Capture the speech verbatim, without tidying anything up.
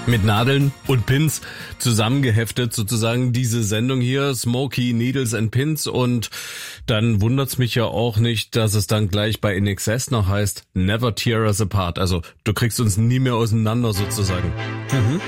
Mit Nadeln und Pins zusammengeheftet sozusagen diese Sendung hier, Smokey, Needles and Pins, und dann wundert's mich ja auch nicht, dass es dann gleich bei I N X S noch heißt Never Tear Us Apart, also du kriegst uns nie mehr auseinander sozusagen. Mhm.